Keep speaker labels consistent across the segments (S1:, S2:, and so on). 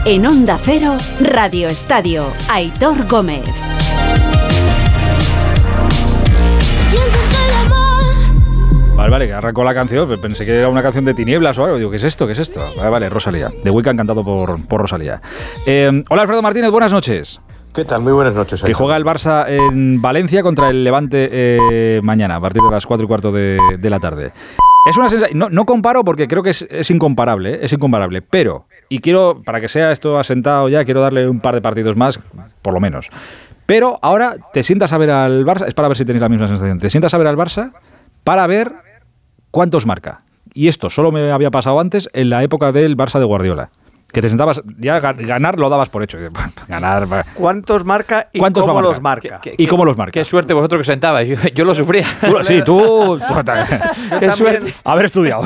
S1: En Onda Cero, Radio Estadio, Aitor Gómez.
S2: Vale, que arrancó la canción, pensé que era una canción de Tinieblas o algo. Digo, ¿qué es esto? Vale, Rosalía. The Weeknd cantado por Rosalía. Hola, Alfredo Martínez, buenas noches.
S3: ¿Qué tal? Muy buenas noches.
S2: Que juega el Barça en Valencia contra el Levante mañana, a partir de las 4:15 de la tarde. Es una sensación... No comparo porque creo que es incomparable, es incomparable. Pero, y quiero, para que sea esto asentado ya, quiero darle un par de partidos más, por lo menos. Pero ahora te sientas a ver al Barça, es para ver si tenéis la misma sensación, te sientas a ver al Barça para ver cuántos marca. Y esto solo me había pasado antes en la época del Barça de Guardiola. Que te sentabas, ya ganar lo dabas por hecho. Ganar.
S4: ¿Cuántos marca y cómo los marca?
S2: ¿Y cómo los marca?
S5: Qué suerte vosotros que sentabais. Yo lo sufría.
S2: Tú.
S5: Qué suerte.
S2: Haber estudiado.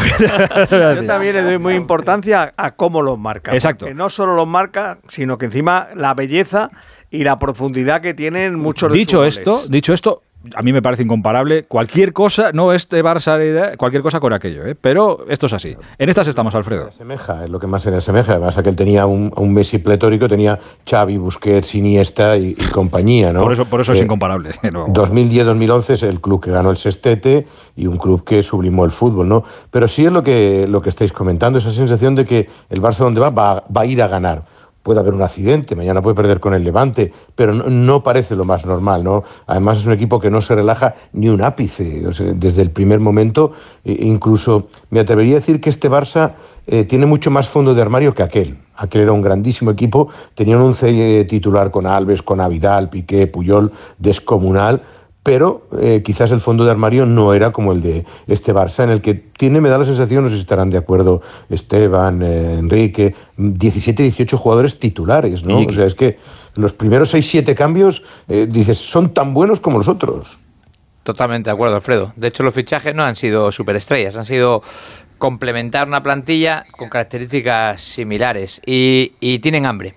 S4: Yo también le doy muy importancia a cómo los marca.
S2: Exacto.
S4: Que no solo los marca, sino que encima la belleza y la profundidad que tienen muchos de sus goles.
S2: Dicho esto, a mí me parece incomparable cualquier cosa, no este Barça, cualquier cosa con aquello, pero esto es así. En estas estamos, Alfredo.
S3: Es lo que más se le asemeja. Además, que él tenía un Messi pletórico, tenía Xavi, Busquets, Iniesta y compañía, ¿no?
S2: Por eso es incomparable. No.
S3: 2010-2011 es el club que ganó el sextete y un club que sublimó el fútbol, ¿no? Pero sí es lo que estáis comentando, esa sensación de que el Barça donde va a ir a ganar. Puede haber un accidente, mañana puede perder con el Levante, pero no parece lo más normal, ¿no? Además es un equipo que no se relaja ni un ápice, o sea, desde el primer momento. Incluso me atrevería a decir que este Barça tiene mucho más fondo de armario que aquel. Aquel era un grandísimo equipo, tenía un 11 titular con Alves, con Vidal, Piqué, Puyol, descomunal, pero quizás el fondo de armario no era como el de este Barça, en el que me da la sensación, no sé si estarán de acuerdo Esteban, Enrique, 17, 18 jugadores titulares, ¿no? O sea, es que los primeros 6, 7 cambios, dices, son tan buenos como los otros.
S5: Totalmente de acuerdo, Alfredo. De hecho, los fichajes no han sido superestrellas, han sido complementar una plantilla con características similares y tienen hambre.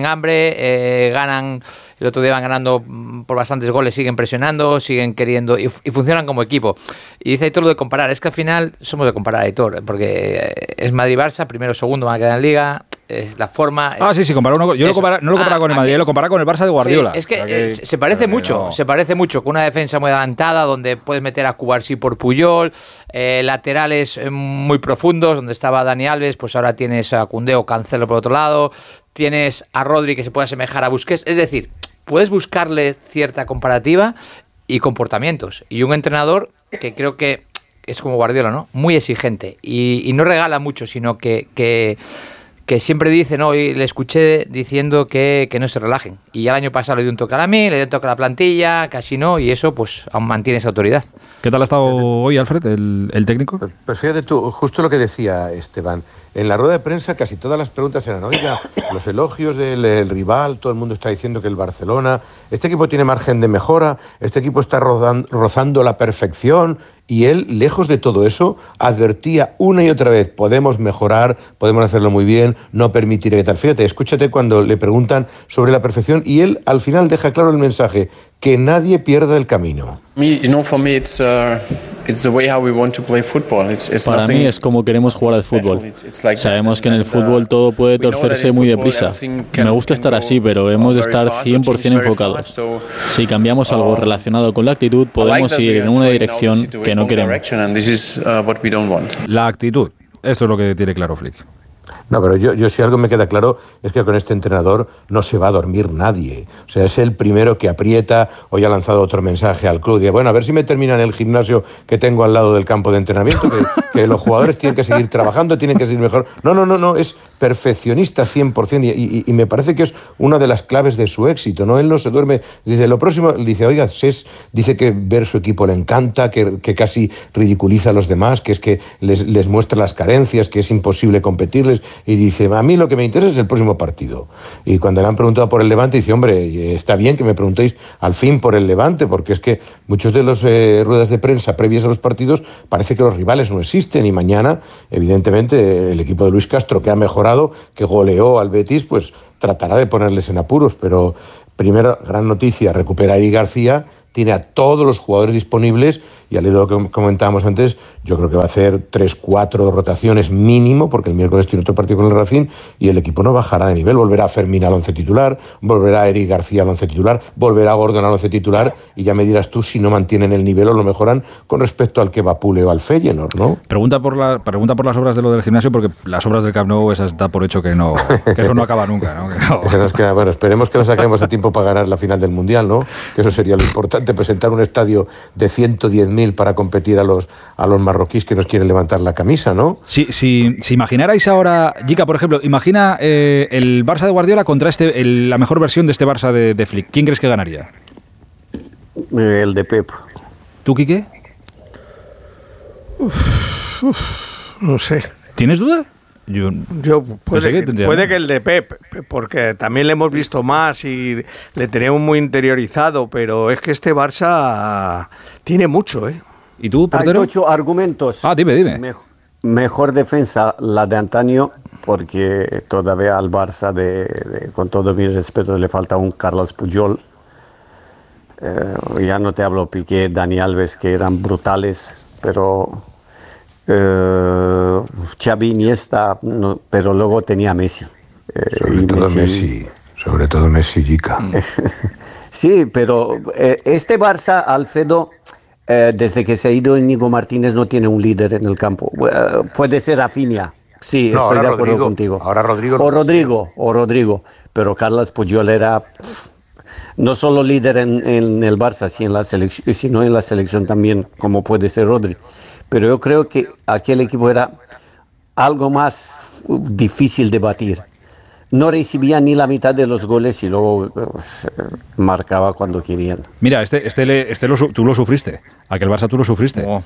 S5: Ganan, el otro día van ganando por bastantes goles, siguen presionando, siguen queriendo y funcionan como equipo. Y dice Aitor lo de comparar, es que al final somos de comparar, Aitor, porque es Madrid-Barça, primero, segundo, van a quedar en Liga, es la forma...
S2: sí, compara uno, no lo compara con el Madrid, lo compara con el Barça de Guardiola.
S5: Sí, es que se parece mucho, con una defensa muy adelantada, donde puedes meter a Cubarsí por Puyol, laterales muy profundos, donde estaba Dani Alves, pues ahora tienes a Koundé o Cancelo por otro lado, tienes a Rodri que se puede asemejar a Busquets, es decir, puedes buscarle cierta comparativa y comportamientos. Y un entrenador que creo que es como Guardiola, ¿no? Muy exigente y no regala mucho, sino que siempre dice, ¿no? Y le escuché diciendo que no se relajen. Y ya el año pasado le dio un toque a la mí, le dio un toque a la plantilla, casi no, y eso pues aún mantiene esa autoridad.
S2: ¿Qué tal ha estado hoy, Alfred, el técnico?
S3: Pues fíjate tú, justo lo que decía Esteban. En la rueda de prensa casi todas las preguntas eran, oiga, los elogios del rival, todo el mundo está diciendo que el Barcelona, este equipo tiene margen de mejora, este equipo está rozando la perfección, y él, lejos de todo eso, advertía una y otra vez, podemos mejorar, podemos hacerlo muy bien, no permitiré que tal. Fíjate, escúchate cuando le preguntan sobre la perfección y él al final deja claro el mensaje, que nadie pierda el camino.
S6: Para mí es como queremos jugar al fútbol. Sabemos que en el fútbol todo puede torcerse muy deprisa. Me gusta estar así, pero hemos de estar 100% enfocados. Si cambiamos algo relacionado con la actitud, podemos ir en una dirección que no queremos.
S2: La actitud, esto es lo que tiene claro Flick.
S3: No, pero yo si algo me queda claro es que con este entrenador no se va a dormir nadie. O sea, es el primero que aprieta. Hoy ha lanzado otro mensaje al club. Dice, bueno, a ver si me terminan el gimnasio que tengo al lado del campo de entrenamiento, que los jugadores tienen que seguir trabajando, tienen que seguir mejor. No, es perfeccionista 100% y me parece que es una de las claves de su éxito, ¿no? Él no se duerme. Dice, lo próximo, dice, oiga, dice que ver su equipo le encanta, que casi ridiculiza a los demás, que es que les muestra las carencias, que es imposible competirles. Y dice, a mí lo que me interesa es el próximo partido. Y cuando le han preguntado por el Levante, dice, hombre, está bien que me preguntéis al fin por el Levante, porque es que muchos de los ruedas de prensa previas a los partidos parece que los rivales no existen. Y mañana, evidentemente, el equipo de Luis Castro, que ha mejorado, que goleó al Betis, pues tratará de ponerles en apuros. Pero primera gran noticia, recupera a Eric García, tiene a todos los jugadores disponibles y al hilo de lo que comentábamos antes, yo creo que va a hacer 3-4 rotaciones mínimo, porque el miércoles tiene otro partido con el Racing y el equipo no bajará de nivel. Volverá a Fermín al 11 titular, volverá a Eric García al 11 titular, volverá a Gordon al 11 titular y ya me dirás tú si no mantienen el nivel o lo mejoran con respecto al que Vapule o al Feyenoord, ¿no?
S2: Pregunta por las obras de lo del gimnasio, porque las obras del Camp Nou esas da por hecho que eso no acaba nunca, ¿no?
S3: Eso nos queda, bueno, esperemos que lo saquemos a tiempo para ganar la final del Mundial, ¿no? Que eso sería lo importante, presentar un estadio de 110.000 para competir a los marroquíes que nos quieren levantar la camisa, ¿no?
S2: Si imaginarais ahora, Jica, por ejemplo, imagina el Barça de Guardiola contra la mejor versión de este Barça de Flick. ¿Quién crees que ganaría?
S7: El de Pep.
S2: ¿Tú, Quique?
S4: No sé.
S2: ¿Tienes duda?
S4: Puede que el de Pep, porque también le hemos visto más y le tenemos muy interiorizado, pero es que este Barça tiene mucho, ¿eh?
S2: ¿Y tú, portero?
S7: Hay 8 argumentos.
S2: Dime.
S7: Mejor defensa la de antaño, porque todavía al Barça, con todo mi respeto, le falta un Carles Puyol. Ya no te hablo Piqué, Dani Alves, que eran brutales, pero Xavi, Iniesta, no, pero luego tenía Messi.
S3: Sobre todo Messi, Jica.
S7: Sí, pero este Barça, Alfredo, desde que se ha ido Íñigo Martínez no tiene un líder en el campo. Puede ser Rafinha. Sí, no, estoy de acuerdo contigo.
S3: Ahora Rodrigo.
S7: O Rodrigo. Pero Carles Puyol era no solo líder en el Barça, sino en la selección también, como puede ser Rodri. Pero yo creo que aquel equipo era algo más difícil de batir. No recibía ni la mitad de los goles y luego marcaba cuando querían.
S2: Mira, tú lo sufriste. Aquel Barça tú lo sufriste.
S5: No,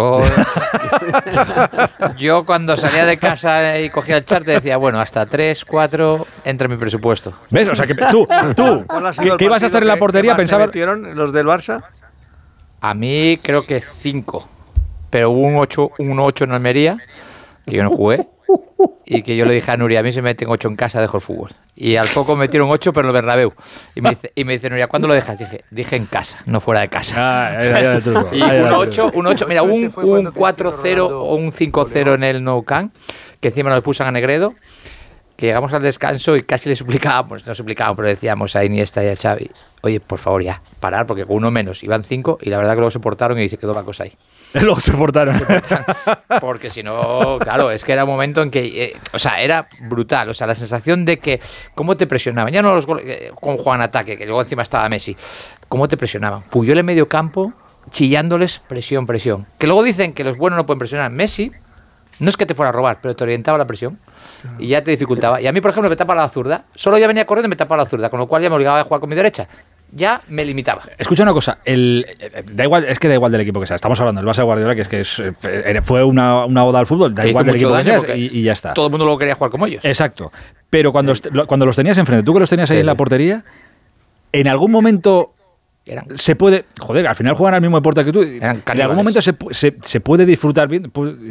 S5: yo cuando salía de casa y cogía el chart decía, bueno, hasta 3, 4 entra mi presupuesto.
S2: ¿Ves? O sea, que tú ¿qué ibas a estar en la portería?
S4: ¿Pensaba metieron los del Barça?
S5: A mí creo que 5. Pero hubo un 8 en Almería, que yo no jugué, y que yo le dije a Nuria, a mí si me meten 8 en casa dejo el fútbol. Y al poco metieron 8, pero en el Bernabéu. Y me dice Nuria, ¿cuándo lo dejas? Dije en casa, no fuera de casa. Y un 8, mira, un 4-0 o un 5-0 en el Nou Camp, que encima nos pusan a Negredo, que llegamos al descanso y casi le suplicábamos, pero decíamos a Iniesta y a Xavi, oye, por favor ya, parar, porque con uno menos iban 5 y la verdad que luego se portaron y se quedó la cosa ahí.
S2: Luego se portaron.
S5: Porque si no, claro, es que era un momento en que, era brutal, la sensación de que, ¿cómo te presionaban? Ya no los goles con Juan Ataque, que luego encima estaba Messi, ¿cómo te presionaban? Puyol en medio campo, chillándoles, presión. Que luego dicen que los buenos no pueden presionar. Messi, no es que te fuera a robar, pero te orientaba la presión. Y ya te dificultaba. Y a mí, por ejemplo, me tapaba la zurda. Solo ya venía corriendo y me tapaba la zurda, con lo cual ya me obligaba a jugar con mi derecha. Ya me limitaba.
S2: Escucha una cosa, da igual del equipo que sea. Estamos hablando del Barça de Guardiola, que fue una oda al fútbol, da igual del equipo que sea y ya está.
S5: Todo el mundo lo quería jugar como ellos.
S2: Exacto. Pero cuando los tenías enfrente, tú que los tenías ahí en la portería, en algún momento se puede... Joder, al final juegan al mismo deporte que tú. En algún momento se puede disfrutar bien.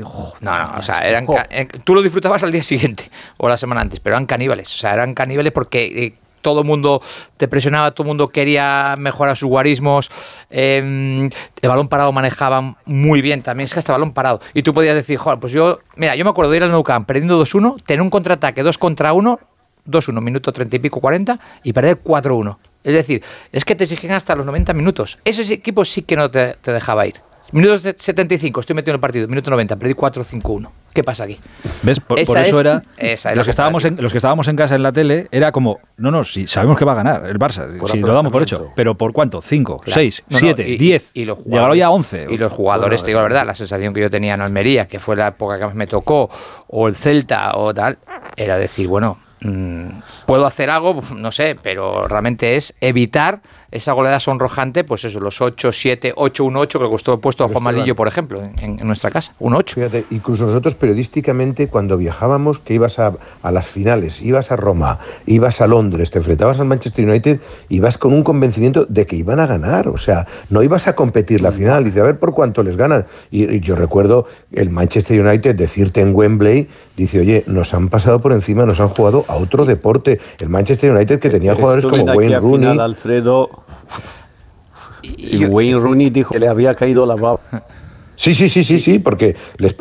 S5: Tú lo disfrutabas al día siguiente o la semana antes, pero eran caníbales. Eran caníbales porque... todo el mundo te presionaba, todo el mundo quería mejorar sus guarismos, el balón parado manejaban muy bien también, es que hasta balón parado, y tú podías decir, joder, pues yo me acuerdo de ir al Nou Camp perdiendo 2-1, tener un contraataque 2 contra 1, 2-1, minuto 30 y pico, 40, y perder 4-1, es decir, es que te exigen hasta los 90 minutos, ese equipo sí que no te dejaba ir. Minuto 75, estoy metido en el partido. Minuto 90, perdí 4-5-1. ¿Qué pasa aquí?
S2: ¿Ves? Por eso los que estábamos en casa en la tele, era como, sí, sabemos que va a ganar el Barça, si lo damos por hecho. ¿Pero por cuánto? 5, 6, 7, 10. Llegaron ya a 11.
S5: Y los jugadores, te digo la verdad, la sensación que yo tenía en Almería, que fue la época que más me tocó, o el Celta o tal, era decir, puedo hacer algo, no sé, pero realmente es evitar esa goleada sonrojante, pues eso, los 8, 7, 8, 1, 8 que le costó el puesto a Juan Malillo, por ejemplo, en nuestra casa, un 8.
S3: Fíjate, incluso nosotros periodísticamente, cuando viajábamos, que ibas a las finales, ibas a Roma, ibas a Londres, te enfrentabas al Manchester United, ibas con un convencimiento de que iban a ganar, o sea, no ibas a competir la final, dice, a ver por cuánto les ganan. Y yo recuerdo el Manchester United decirte en Wembley, dice, oye, nos han pasado por encima, nos han jugado a otro deporte. El Manchester United, que tenía jugadores como Wayne Rooney.
S7: Alfredo, Y Wayne Rooney dijo que le había caído la baba.
S3: Sí, porque les